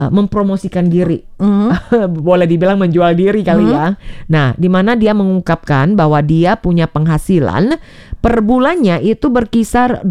mempromosikan diri, boleh dibilang menjual diri kali ya. Nah, di mana dia mengungkapkan bahwa dia punya penghasilan per bulannya itu berkisar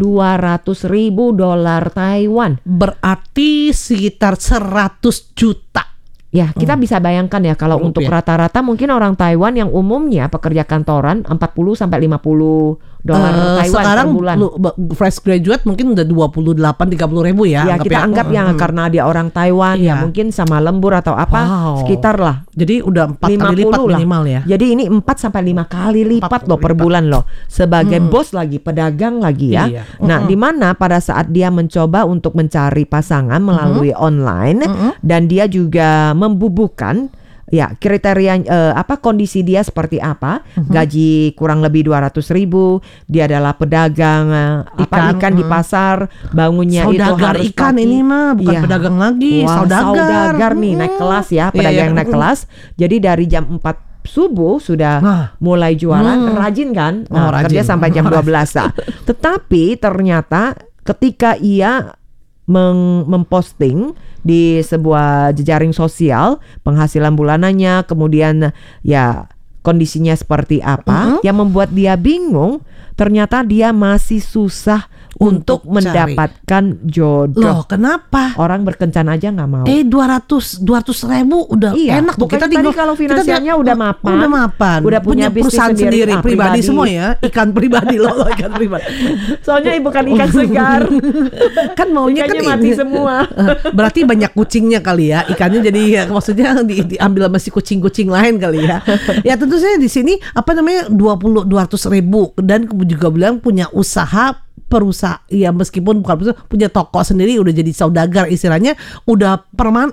$200,000 Taiwan. Berarti sekitar 100 juta. Ya, kita bisa bayangkan ya kalau untuk rata-rata mungkin orang Taiwan yang umumnya pekerja kantoran 40 sampai 50 dolar Taiwan sekarang per bulan. Fresh graduate mungkin udah 28-30 ribu ya. Ya kita anggap yang karena dia orang Taiwan ya mungkin sama lembur atau apa sekitar lah. Jadi udah 4 kali lipat minimal ya. Jadi ini 4 sampai 5 kali lipat loh per bulan loh. Sebagai bos lagi, pedagang lagi ya. Iya. Nah, di mana pada saat dia mencoba untuk mencari pasangan melalui online dan dia juga membubuhkan ya kriteria kondisi dia seperti apa, gaji kurang lebih 200,000, dia adalah pedagang ikan di pasar, bangunnya saudagar itu harus ikan pagi. Ini mah bukan pedagang lagi. Wah, saudagar nih naik kelas ya, pedagang naik kelas. Jadi dari jam 4 subuh sudah mulai jualan, rajin kan, kerja sampai jam 12. Tetapi ternyata ketika ia memposting di sebuah jejaring sosial penghasilan bulanannya, kemudian ya kondisinya seperti apa, yang membuat dia bingung. Ternyata dia masih susah untuk mendapatkan jodoh. Loh, kenapa? Orang berkencan aja nggak mau. 200 ribu udah enak tuh. Kita tadi kalau finansialnya udah mapan, udah punya perusahaan sendiri, pribadi semua ya, ikan pribadi loh, ikan pribadi. Soalnya bukan ikan segar, kan maunya ikannya kan mati semua. Berarti banyak kucingnya kali ya, ikannya jadi ya, maksudnya diambil sama si kucing-kucing lain kali ya. Ya tentu saja di sini 200 ribu dan juga bilang punya usaha perusahaan ya, meskipun bukan perusahaan, punya toko sendiri, udah jadi saudagar istilahnya, udah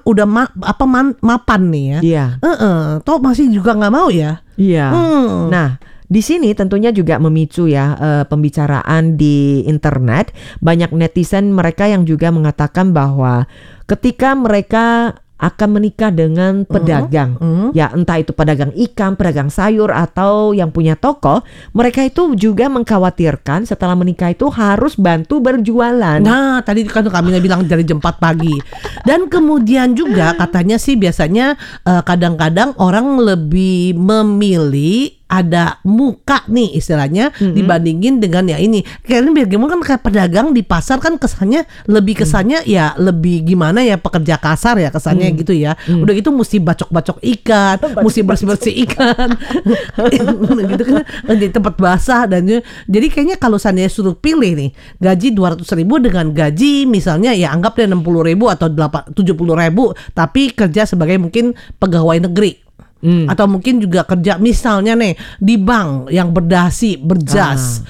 mapan nih ya. Iya. Toh masih juga nggak mau ya. Iya. Nah, di sini tentunya juga memicu ya pembicaraan di internet. Banyak netizen mereka yang juga mengatakan bahwa ketika mereka akan menikah dengan pedagang, ya entah itu pedagang ikan, pedagang sayur atau yang punya toko, mereka itu juga mengkhawatirkan setelah menikah itu harus bantu berjualan. Nah, tadi kan kami bilang dari jam 4 pagi. Dan kemudian juga katanya sih biasanya kadang-kadang orang lebih memilih ada muka nih istilahnya dibandingin dengan ya ini. Kayaknya biar gimana kan kayak pedagang di pasar kan kesannya ya lebih gimana ya, pekerja kasar ya kesannya gitu ya. Udah gitu mesti bacok-bacok ikan, mesti bersih-bersih ikan. Gitu kan di tempat basah dan jadi kayaknya kalau saya suruh pilih nih gaji 200 ribu dengan gaji misalnya ya anggap deh 60 ribu atau 70 ribu tapi kerja sebagai mungkin pegawai negeri. Atau mungkin juga kerja misalnya nih di bank yang berdasi, berjas,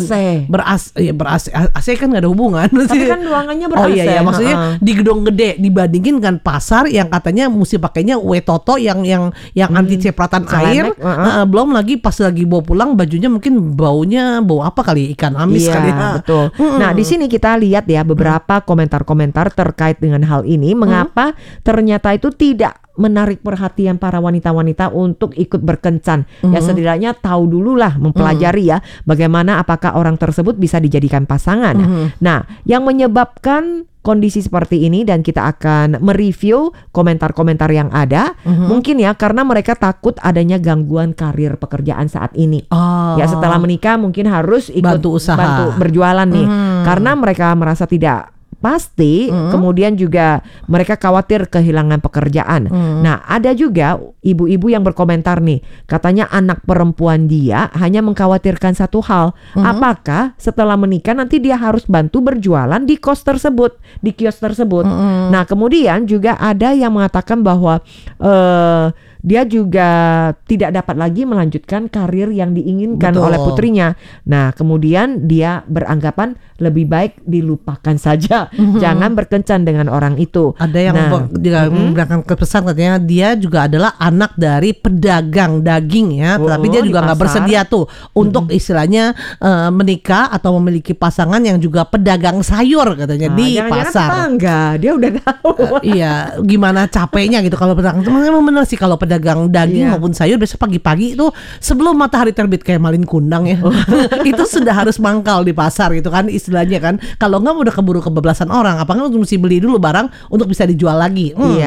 AC kan nggak ada hubungan. Tapi kan ruangannya ber-AC. Oh iya, maksudnya di gedung gede dibandingin dengan pasar yang katanya mesti pakainya Wetoto yang anti cipratan air. Belum lagi pas lagi bawa pulang bajunya mungkin bau apa kali, ikan amis kali. Betul. Nah, di sini kita lihat ya beberapa komentar-komentar terkait dengan hal ini, mengapa ternyata itu tidak menarik perhatian para wanita-wanita untuk ikut berkencan. Ya setidaknya tahu dulu lah, mempelajari ya bagaimana apakah orang tersebut bisa dijadikan pasangan. Nah, yang menyebabkan kondisi seperti ini dan kita akan mereview komentar-komentar yang ada. Mungkin ya karena mereka takut adanya gangguan karir pekerjaan saat ini. Ya setelah menikah mungkin harus ikut bantu berjualan nih. Karena mereka merasa tidak pasti, kemudian juga mereka khawatir kehilangan pekerjaan. Nah, ada juga ibu-ibu yang berkomentar nih, katanya anak perempuan dia hanya mengkhawatirkan satu hal, apakah setelah menikah nanti dia harus bantu berjualan di kios tersebut. Nah, kemudian juga ada yang mengatakan bahwa dia juga tidak dapat lagi melanjutkan karir yang diinginkan oleh putrinya. Nah, kemudian dia beranggapan lebih baik dilupakan saja, jangan berkencan dengan orang itu. Ada yang juga memberikan pesan katanya dia juga adalah anak dari pedagang daging ya, tapi dia juga nggak bersedia tuh untuk istilahnya menikah atau memiliki pasangan yang juga pedagang sayur katanya di pasar. Tetangga, dia udah tahu. Iya, gimana capeknya gitu kalau pedagang. Memang benar sih kalau pedagang daging maupun sayur biasa pagi-pagi itu sebelum matahari terbit kayak malin kundang ya. Itu sudah harus mangkal di pasar gitu kan. istilahnya kan. Kalau nggak udah keburu kebablasan orang, apakah mesti beli dulu barang untuk bisa dijual lagi. Iya.